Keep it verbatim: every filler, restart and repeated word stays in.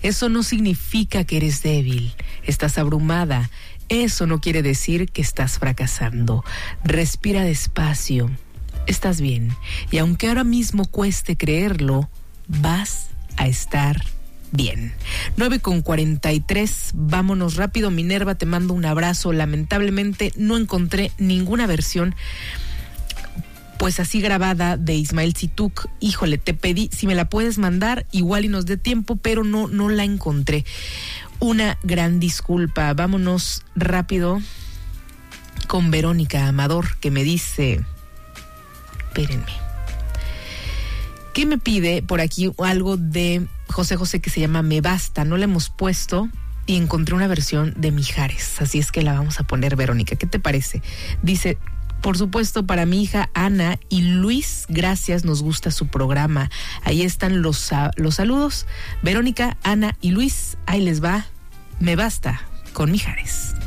Eso no significa que eres débil, estás abrumada. Eso no quiere decir que estás fracasando. Respira despacio, estás bien. Y aunque ahora mismo cueste creerlo, vas a estar bien. nueve con cuarenta y tres, vámonos rápido. Minerva, te mando un abrazo. Lamentablemente no encontré ninguna versión pues así grabada de Ismael Situk. Híjole, te pedí si me la puedes mandar, igual y nos dé tiempo, pero no, no la encontré. Una gran disculpa. Vámonos rápido con Verónica Amador, que me dice, espérenme, que me pide por aquí algo de José José que se llama Me Basta. No la hemos puesto y encontré una versión de Mijares, así es que la vamos a poner, Verónica. ¿Qué te parece? Dice, por supuesto, para mi hija Ana y Luis, gracias, nos gusta su programa. Ahí están los, los saludos. Verónica, Ana y Luis, ahí les va Me Basta con Mijares.